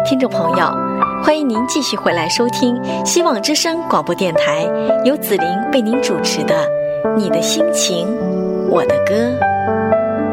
听众朋友，欢迎您继续回来收听希望之声广播电台，由子玲为您主持的《你的心情，我的歌》。